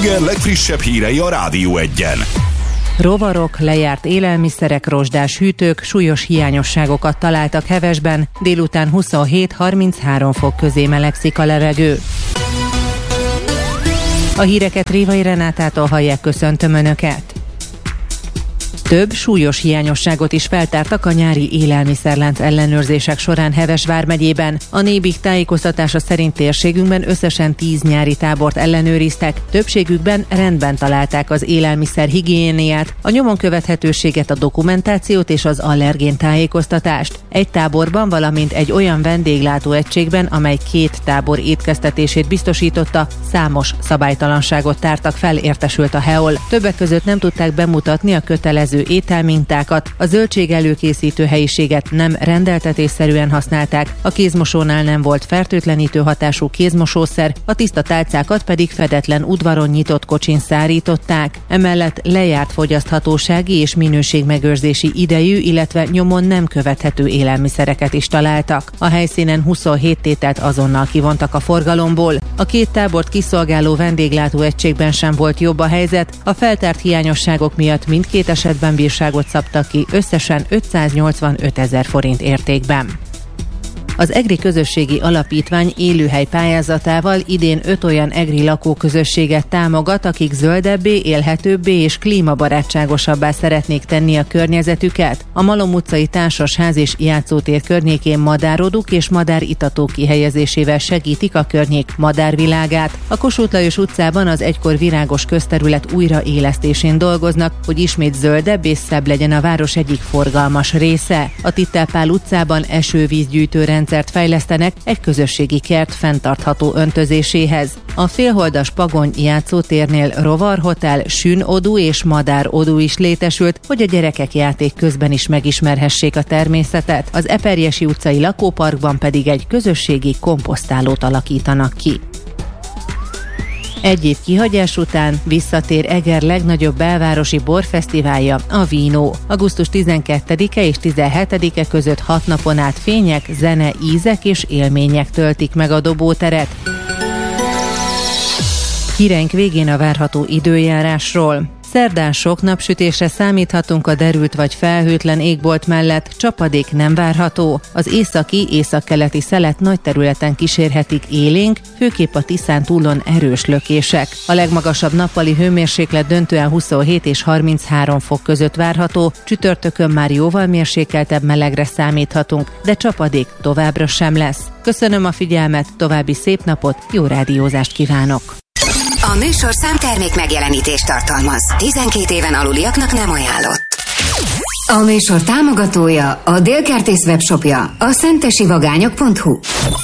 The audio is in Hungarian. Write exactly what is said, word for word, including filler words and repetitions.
Eger legfrissebb hírei a Rádió Egyen. Rovarok, lejárt élelmiszerek, rozsdás hűtők, súlyos hiányosságokat találtak Hevesben, délután huszonhét-harminchárom fok közé melegszik a levegő. A híreket Révai Renátától hallják, köszöntöm Önöket. Több súlyos hiányosságot is feltártak a nyári élelmiszerlánc ellenőrzések során Heves vármegyében. A Nébik tájékoztatása szerint térségünkben összesen tíz nyári tábort ellenőriztek, többségükben rendben találták az élelmiszer higiéniát, a nyomon követhetőséget, a dokumentációt és az allergén tájékoztatást. Egy táborban, valamint egy olyan vendéglátóegységben, amely két tábor étkeztetését biztosította, számos szabálytalanságot tártak fel, értesült a hé e o el. Többek között nem tudták bemutatni a kötelező ételmintákat, a zöldség előkészítő helyiséget nem rendeltetésszerűen használták, a kézmosónál nem volt fertőtlenítő hatású kézmosószer, a tiszta tálcákat pedig fedetlen udvaron nyitott kocsin szárították. Emellett lejárt fogyaszthatósági és minőségmegőrzési idejű, illetve nyomon nem követhető élelmiszereket is találtak. A helyszínen huszonhét tételt azonnal kivontak a forgalomból. A két tábort kiszolgáló vendéglátóegységben sem volt jobb a helyzet, a feltárt hiányosságok miatt mindkét esetben bírságot szabtak ki, összesen ötszáznyolcvanöt ezer forint értékben. Az Egri Közösségi Alapítvány élőhely pályázatával idén öt olyan egri lakóközösséget támogat, akik zöldebbé, élhetőbbé és klímabarátságosabbá szeretnék tenni a környezetüket. A Malom utcai társasház és játszótér környékén madárodók és madáritató kihelyezésével segítik a környék madárvilágát. A Kossuth Lajos utcában az egykor virágos közterület újraélesztésén dolgoznak, hogy ismét zöldebb és szebb legyen a város egyik forgalmas része. A Titel Pál utcában esővízgyűjtő rendszert fejlesztenek egy közösségi kert fenntartható öntözéséhez. A félholdas Pagony játszótérnél rovarhotel, sünodú és madárodú is létesült, hogy a gyerekek játék közben is megismerhessék a természetet. Az Eperjesi utcai lakóparkban pedig egy közösségi komposztálót alakítanak ki. Egy év kihagyás után visszatér Eger legnagyobb belvárosi borfesztiválja, a Vino. augusztus tizenkettedike és tizenhetedike között hat napon át fények, zene, ízek és élmények töltik meg a dobóteret. Híreink végén a várható időjárásról. Szerdán sok napsütésre számíthatunk a derült vagy felhőtlen égbolt mellett, csapadék nem várható. Az északi, északkeleti szelet nagy területen kísérhetik élénk, főképp a Tiszán túlon erős lökések. A legmagasabb nappali hőmérséklet döntően huszonhét és harminchárom fok között várható, csütörtökön már jóval mérsékeltebb melegre számíthatunk, de csapadék továbbra sem lesz. Köszönöm a figyelmet, további szép napot, jó rádiózást kívánok! A műsor számtermék megjelenítést tartalmaz. tizenkét éven aluliaknak nem ajánlott. A műsor támogatója, a Dél Kertész webshopja, a szentesivagányok pont hu.